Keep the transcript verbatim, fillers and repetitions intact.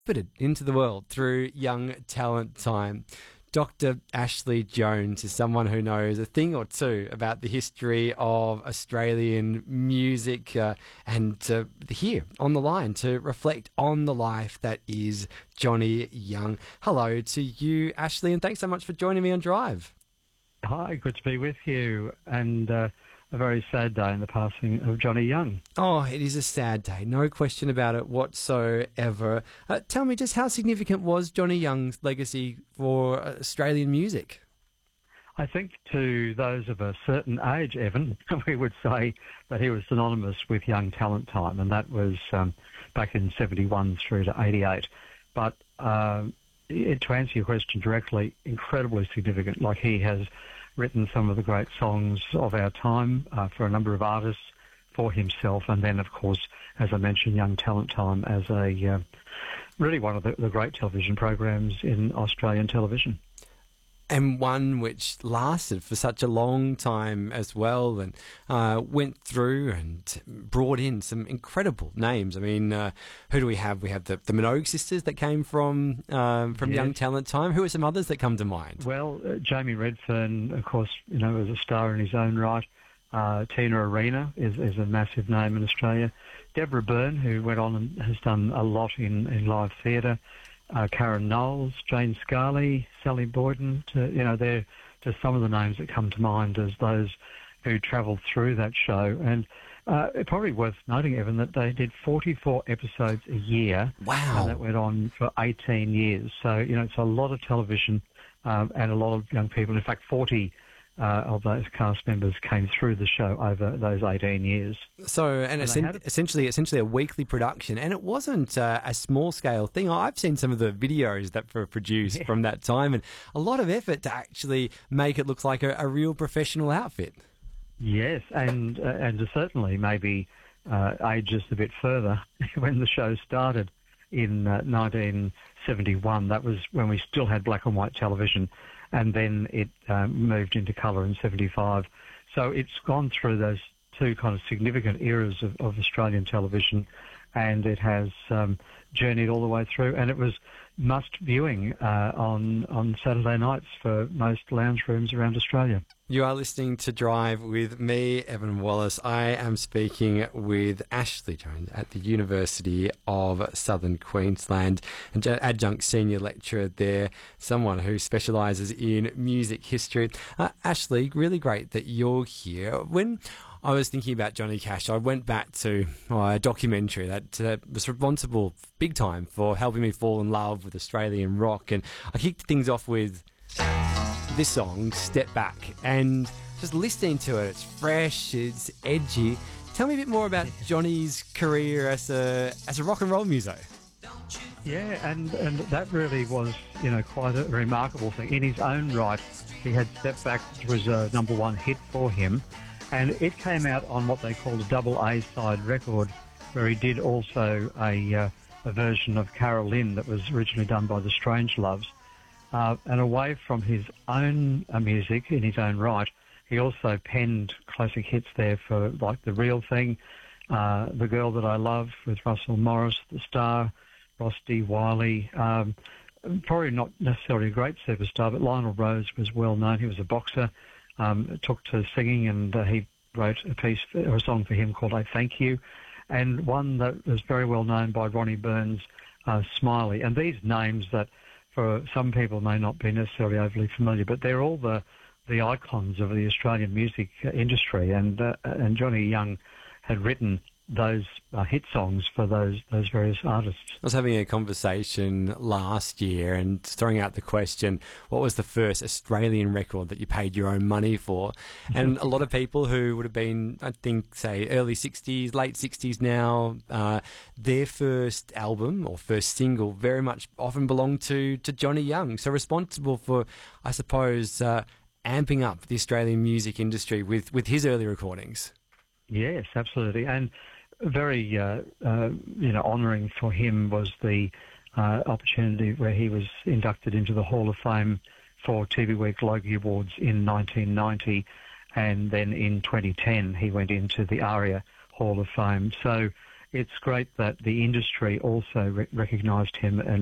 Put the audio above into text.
fitted into the world through Young Talent Time. Doctor Ashley Jones is someone who knows a thing or two about the history of Australian music uh, and uh, here on the line to reflect on the life that is Johnny Young. Hello to you, Ashley, and thanks so much for joining me on Drive. Hi, good to be with you, and uh, a very sad day in the passing of Johnny Young. Oh, it is a sad day, no question about it whatsoever. Uh, tell me, just how significant was Johnny Young's legacy for Australian music? I think to those of a certain age, Evan, we would say that he was synonymous with Young Talent Time, and that was um, back in seventy-one through to eighty-eight. But uh, it, to answer your question directly, incredibly significant. Like, he has written some of the great songs of our time uh, for a number of artists, for himself, and then, of course, as I mentioned, Young Talent Time as a uh, really one of the, the great television programs in Australian television. And one which lasted for such a long time as well, and uh, went through and brought in some incredible names. I mean, uh, who do we have? We have the, the Minogue sisters that came from um, from Yes. Young Talent Time. Who are some others that come to mind? Well, uh, Jamie Redfern, of course, you know, was a star in his own right. Uh, Tina Arena is, is a massive name in Australia. Deborah Byrne, who went on and has done a lot in, in live theatre. Uh, Karen Knowles, Jane Scarley, Sally Boyden, to, you know, they're just some of the names that come to mind as those who travelled through that show. And uh, it's probably worth noting, Evan, that they did forty-four episodes a year. Wow. And that went on for eighteen years. So, you know, it's a lot of television um, and a lot of young people. In fact, forty Uh, of those cast members came through the show over those eighteen years. So, and, And essen- they had it- essentially, essentially a weekly production, and it wasn't uh, a small scale thing. I've seen some of the videos that were produced Yeah. from that time, and a lot of effort to actually make it look like a, a real professional outfit. Yes, and uh, and to certainly maybe uh, age us a bit further when the show started in uh, nineteen seventy-one. That was when we still had black and white television, and then it um, moved into colour in seventy-five. So it's gone through those two kind of significant eras of, of Australian television, and it has um, journeyed all the way through. And it was must viewing uh, on on Saturday nights for most lounge rooms around Australia. You are listening to Drive with me, Evan Wallace. I am speaking with Ashley Jones at the University of Southern Queensland, an adjunct senior lecturer there, someone who specialises in music history. Uh, Ashley, really great that you're here. When I was thinking about Johnny Cash, I went back to oh, a documentary that uh, was responsible big time for helping me fall in love with Australian rock, and I kicked things off with this song, Step Back, and just listening to it, it's fresh, it's edgy. Tell me a bit more about Johnny's career as a as a rock and roll muso. Yeah, and, and that really was, you know, quite a remarkable thing. In his own right, he had Step Back, which was a number one hit for him, and it came out on what they called a double A-side record, where he did also a, uh, a version of Carol Lynn that was originally done by the Strangeloves. Uh, and away from his own uh, music in his own right, he also penned classic hits there for, like, The Real Thing, uh, The Girl That I Love with Russell Morris, The Star, Ross D. Wiley. Um, probably not necessarily a great superstar, but Lionel Rose was well known. He was a boxer, um, took to singing, and uh, he wrote a piece for, or a song for him called I Thank You, and one that was very well known by Ronnie Burns, uh, Smiley. And these names that for some people may not be necessarily overly familiar, but they're all the the icons of the Australian music industry, and uh, and Johnny Young had written those uh, hit songs for those those various artists. I was having a conversation last year and throwing out the question, what was the first Australian record that you paid your own money for? And a lot of people who would have been, I think, say, early sixties, late sixties now, uh, their first album or first single very much often belonged to, to Johnny Young. So responsible for, I suppose, uh, amping up the Australian music industry with, with his early recordings. Yes, absolutely. And very, uh, uh, you know, honouring for him was the uh, opportunity where he was inducted into the Hall of Fame for T V Week Logie Awards in nineteen ninety, and then in twenty ten he went into the ARIA Hall of Fame. So it's great that the industry also re- recognised him and